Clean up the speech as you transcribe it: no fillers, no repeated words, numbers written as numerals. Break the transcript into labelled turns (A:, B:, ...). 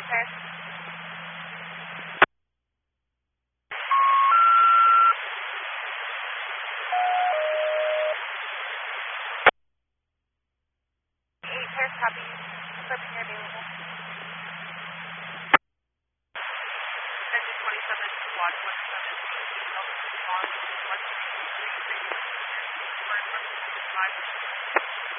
A: pairs. Eight pairs, copy. Flipping your available. Engine 27, squad 27, on 1, 2, 3, 3, 5.